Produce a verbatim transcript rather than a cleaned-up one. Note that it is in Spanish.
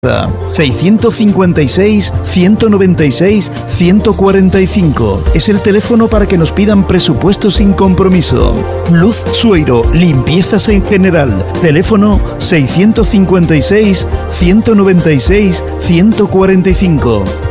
seiscientos cincuenta y seis, ciento noventa y seis, ciento cuarenta y cinco. Es el teléfono para que nos pidan presupuestos sin compromiso. Luz Sueiro, limpiezas en general. Teléfono seiscientos cincuenta y seis, ciento noventa y seis, ciento cuarenta y cinco.